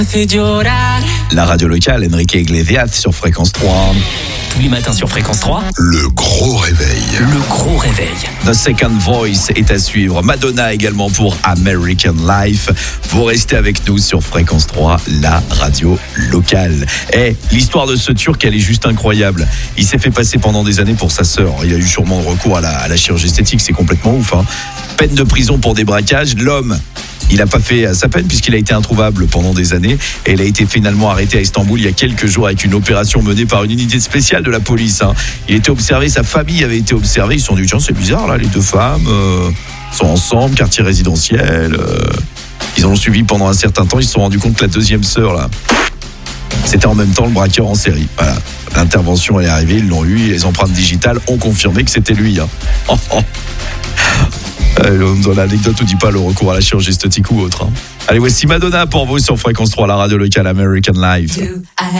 La radio locale, Enrique Iglesias sur Fréquence 3. Tous les matins sur Fréquence 3. Le gros réveil. Le gros réveil. The Second Voice est à suivre. Madonna également pour American Life. Vous restez avec nous sur Fréquence 3, la radio locale. L'histoire de ce Turc, elle est juste incroyable. Il s'est fait passer pendant des années pour sa sœur. Il a eu sûrement recours à la chirurgie esthétique. C'est complètement ouf. Peine de prison pour des braquages. L'homme, il n'a pas fait sa peine puisqu'il a été introuvable pendant des années et il a été finalement arrêté à Istanbul il y a quelques jours avec une opération menée par une unité spéciale de la police. Il était observé, sa famille avait été observée. Ils se sont dit, tiens, c'est bizarre là, les deux femmes sont ensemble, quartier résidentiel. Ils en ont suivi pendant un certain temps. Ils se sont rendus compte que la deuxième sœur là, c'était en même temps le braqueur en série. Voilà. L'intervention est arrivée, ils l'ont eu. Les empreintes digitales ont confirmé que c'était lui. Dans l'anecdote, on ne dit pas le recours à la chirurgie esthétique ou autre. Allez, voici Madonna pour vous sur Fréquence 3, la radio locale American Life.